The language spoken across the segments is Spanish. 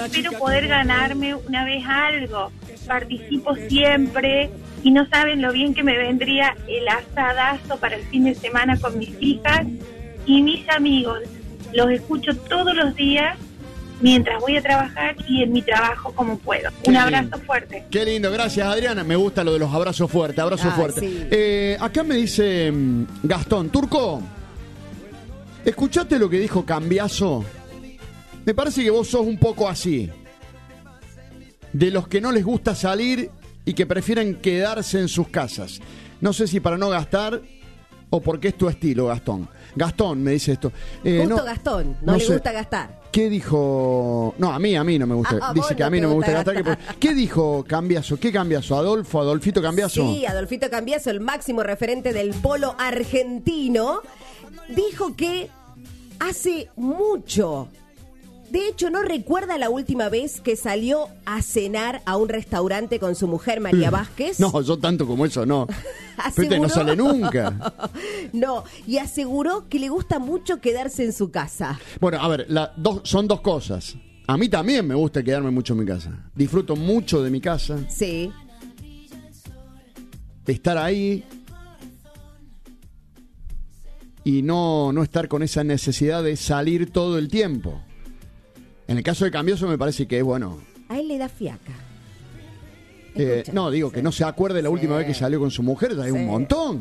espero poder ganarme una vez algo. Participo siempre y no saben lo bien que me vendría el asadazo para el fin de semana con mis hijas y mis amigos. Los escucho todos los días mientras voy a trabajar y en mi trabajo como puedo. Un abrazo fuerte. Qué lindo, gracias Adriana. Me gusta lo de los abrazos fuertes, fuerte. Sí. Acá me dice Gastón, Turco, ¿escuchaste lo que dijo Cambiaso? Me parece que vos sos un poco así, de los que no les gusta salir y que prefieren quedarse en sus casas. No sé si para no gastar o porque es tu estilo, Gastón. Gastón me dice esto. Justo Gastón, no le gusta gastar. ¿Qué dijo? No, a mí no me gusta. Dice que a mí no me gusta gastar. ¿Qué dijo Cambiaso? ¿Qué Cambiaso? ¿Adolfito Cambiaso? Sí, Adolfito Cambiaso, el máximo referente del polo argentino, dijo que hace mucho. De hecho, no recuerda la última vez que salió a cenar a un restaurante con su mujer María Vázquez. No, yo tanto como eso no. Pero no sale nunca. No, y aseguró que le gusta mucho quedarse en su casa. Bueno, a ver, son dos cosas. A mí también me gusta quedarme mucho en mi casa. Disfruto mucho de mi casa. Sí. Estar ahí y no estar con esa necesidad de salir todo el tiempo. En el caso de Cambiaso me parece que es bueno. A él le da fiaca. No, digo que no se acuerde la última vez que salió con su mujer, ya es un montón.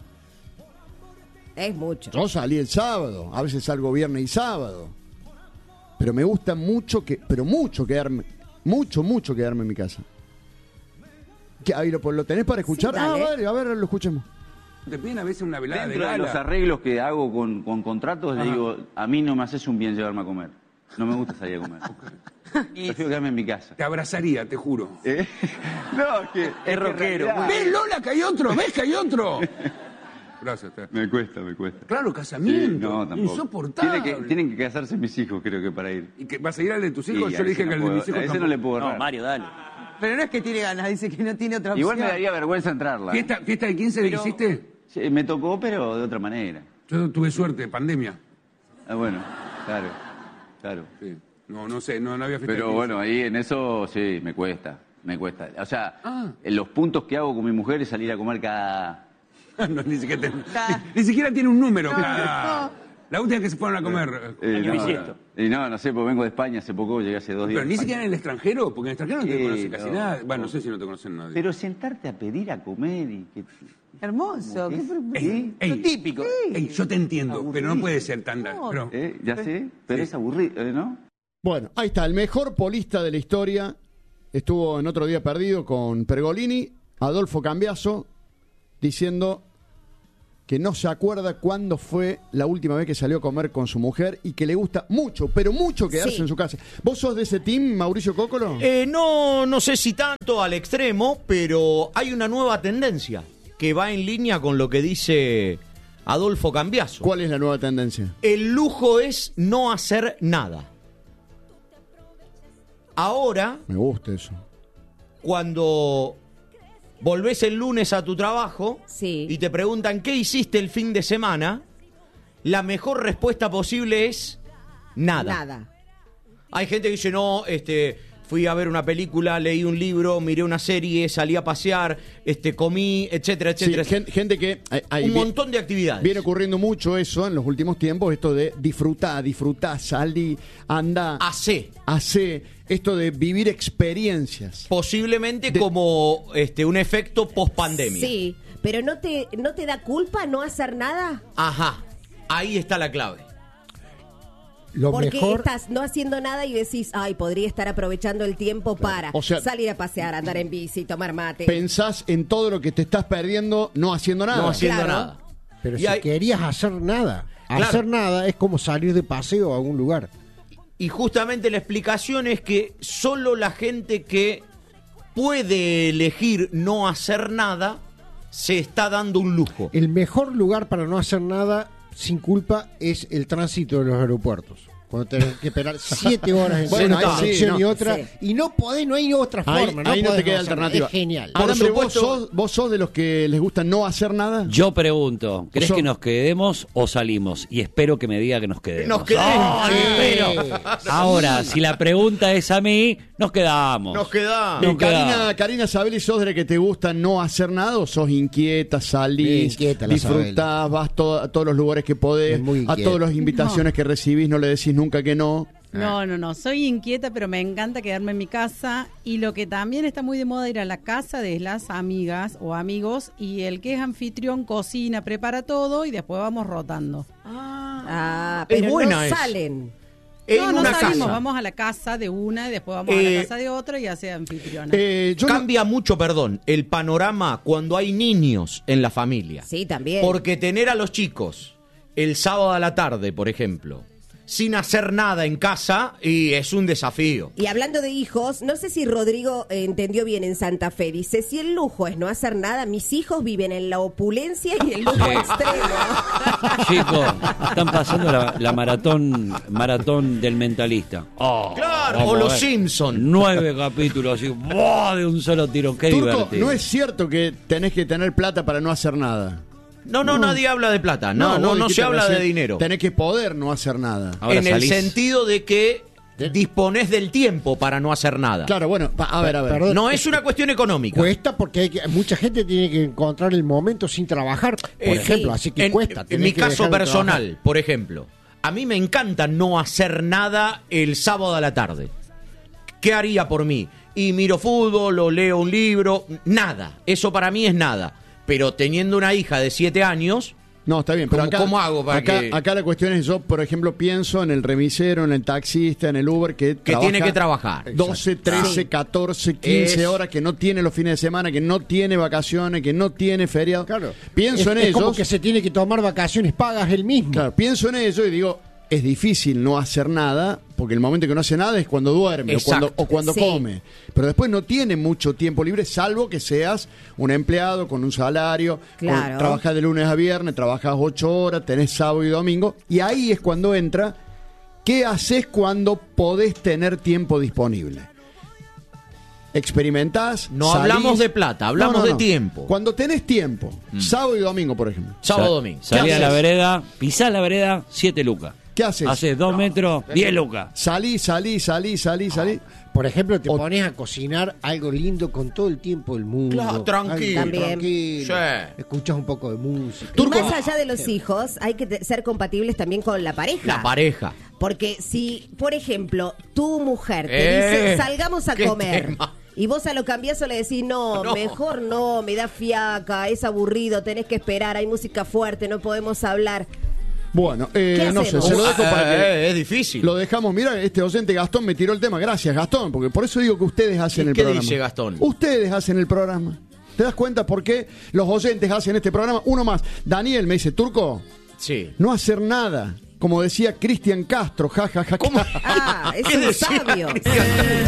Es mucho. Yo salí el sábado, a veces salgo viernes y sábado. Pero me gusta mucho quedarme en mi casa. Ahí lo tenés para escuchar. Sí, dale. A ver, lo escuchemos. Te piden a veces una velada Dentro de de gala. los arreglos que hago con contratos, le digo, a mí no me haces un bien llevarme a comer. No me gusta salir a comer. Prefiero quedarme en mi casa. Te abrazaría, te juro. No, es que es rockero. ¿Ves, Lola, que hay otro? ¿Ves que hay otro? Gracias. Me cuesta. Claro, casamiento. Sí, no, tampoco. Insoportable. Tienen que casarse mis hijos, creo que para ir. ¿Y que vas a ir al de tus hijos? Sí, Yo le dije que al de mis hijos a ese tampoco. no le puedo No, errar. Mario, dale. Pero no es que tiene ganas, dice que no tiene otra opción. Igual me daría vergüenza entrarla. ¿Fiesta de 15 le hiciste? Sí, me tocó, pero de otra manera. Yo tuve suerte, pandemia. Ah, bueno, claro. Sí. No sé, no había fiesta de Pero 15. bueno, ahí en eso sí, me cuesta. O sea, en los puntos que hago con mi mujer es salir a comer cada... No, ni siquiera tiene un número. La última que se fueron a comer. No sé, porque vengo de España hace poco, llegué hace 2 días. Pero ni siquiera en el extranjero, porque en el extranjero no te conoce casi no, nada. Bueno, no sé si no te conocen nadie. Pero sentarte a pedir a comer y que... Hermoso. Lo típico. Yo te entiendo, pero no puede ser tan largo. Pero... Ya sé, pero es aburrido, ¿no? Bueno, ahí está, el mejor polista de la historia. Estuvo en Otro Día Perdido con Pergolini, Adolfo Cambiaso, diciendo que no se acuerda cuándo fue la última vez que salió a comer con su mujer y que le gusta mucho, pero mucho quedarse en su casa. ¿Vos sos de ese team, Mauricio Cócolo? No sé si tanto al extremo, pero hay una nueva tendencia que va en línea con lo que dice Adolfo Cambiaso. ¿Cuál es la nueva tendencia? El lujo es no hacer nada. Ahora, me gusta eso. Cuando volvés el lunes a tu trabajo y te preguntan ¿qué hiciste el fin de semana? La mejor respuesta posible es nada. Hay gente que dice, no, fui a ver una película, leí un libro, miré una serie, salí a pasear, comí, etcétera, etcétera. Sí, gente que... un montón de actividades. Viene ocurriendo mucho eso en los últimos tiempos, esto de disfrutar, salí, anda. Hacé. Esto de vivir experiencias. Posiblemente como un efecto post-pandemia. Sí, pero ¿no te da culpa no hacer nada? Ajá, ahí está la clave. Porque estás no haciendo nada y decís, podría estar aprovechando el tiempo para salir a pasear, andar en bici, tomar mate. Pensás en todo lo que te estás perdiendo no haciendo nada. Nada. Pero si querías hacer nada, hacer nada es como salir de paseo a algún lugar. Y justamente la explicación es que solo la gente que puede elegir no hacer nada se está dando un lujo. El mejor lugar para no hacer nada sin culpa es el tránsito de los aeropuertos. Cuando tenés que esperar 7 horas en Bueno, una ahí sí, conexión no. y otra. Sí. Y no podés, no hay otra forma. Ahí no te podés queda hacer alternativa. nada. Es genial. Por Por ¿vos supuesto. sos de los que les gusta no hacer nada? Yo pregunto, ¿crees Yo- que nos quedemos o salimos? Y espero que me diga que nos quedemos. Nos quedemos. ¡Ay, Sí. espero! Ahora, si la pregunta es a mí, nos quedamos. Nos quedamos. Nos quedamos. Karina Sabelli, ¿sos de la que te gusta no hacer nada o sos inquieta, salís, Bien inquieta la disfrutás, vas a todos los lugares que podés, Es muy a inquieta. todas las invitaciones que recibís, no le decís nunca que no? No, soy inquieta, pero me encanta quedarme en mi casa y lo que también está muy de moda ir a la casa de las amigas o amigos y el que es anfitrión cocina, prepara todo y después vamos rotando. Pero Es buena no esa. salen. En no una salimos, casa. vamos a la casa de una y después vamos a la casa de otra y ya sea anfitriona. Cambia mucho, perdón, el panorama cuando hay niños en la familia. Sí, también. Porque tener a los chicos el sábado a la tarde, por ejemplo, sin hacer nada en casa, y es un desafío. Y hablando de hijos, no sé si Rodrigo entendió bien en Santa Fe. Dice, si el lujo es no hacer nada, mis hijos viven en la opulencia y el lujo Sí. extremo. Chicos, están pasando la maratón del mentalista. Oh, Claro, vamos o a los ver. Simpson. 9 capítulos así, ¡buah! De un solo tiro. Qué Turco, divertido. no es cierto que tenés que tener plata para no hacer nada. No, nadie habla de plata. No vos se dijiste habla de recién, dinero. Tenés que poder no hacer nada. Ahora En el salís. sentido de que disponés del tiempo para no hacer nada. Claro, bueno, a ver. Perdón. No es una cuestión económica. Cuesta porque mucha gente tiene que encontrar el momento sin trabajar, por ejemplo, así que cuesta. En tenés mi que caso dejar de personal, trabajar. por ejemplo, a mí me encanta no hacer nada el sábado a la tarde. ¿Qué haría por mí? Y miro fútbol o leo un libro, nada. Eso para mí es nada. Pero teniendo una hija de 7 años... No, está bien, pero ¿Cómo hago para que- acá la cuestión es, yo, por ejemplo, pienso en el remisero, en el taxista, en el Uber, que tiene que trabajar. 12, 13, 14, 15 Es- horas, que no tiene los fines de semana, que no tiene vacaciones, que no tiene feriado. Claro. Pienso en es como ellos. que se tiene que tomar vacaciones pagas él mismo. Claro, pienso en ello y digo, es difícil no hacer nada, porque el momento que no hace nada es cuando duerme Exacto. o cuando Sí. come. Pero después no tiene mucho tiempo libre, salvo que seas un empleado con un salario, Claro. trabajas de lunes a viernes, trabajas 8 horas, tenés sábado y domingo, y ahí es cuando entra, ¿qué haces cuando podés tener tiempo disponible? Experimentás. No salís. hablamos de plata, hablamos de tiempo. Cuando tenés tiempo, sábado y domingo, por ejemplo. Sábado, domingo. Salí ¿Qué a la haces? vereda, pisás la vereda, 7 lucas. ¿Qué haces? Haces 2 metros, 10 lucas. Salí. Por ejemplo, te pones a cocinar algo lindo con todo el tiempo del mundo. Claro, tranquilo. Algo También. tranquilo. Sí. Escuchas un poco de música. Y más allá de los hijos, hay que ser compatibles también con la pareja. La pareja. Porque si, por ejemplo, tu mujer te Eh, dice, salgamos a qué comer, tema. y vos a lo cambiás o le decís, no, No. mejor no, me da fiaca, es aburrido, tenés que esperar, hay música fuerte, no podemos hablar. Bueno, ¿Qué no sé, hacemos? se lo dejo para que Es difícil. lo dejamos. Mira, este oyente Gastón me tiró el tema. Gracias, Gastón, porque por eso digo que ustedes hacen el ¿Qué programa. dice Gastón? Ustedes hacen el programa. ¿Te das cuenta por qué los oyentes hacen este programa? Uno más. Daniel me dice, Turco, Sí. no hacer nada. Como decía Cristian Castro, ja, ja, ja. ¿Cómo? Ah, es ¿Qué un decía? sabio.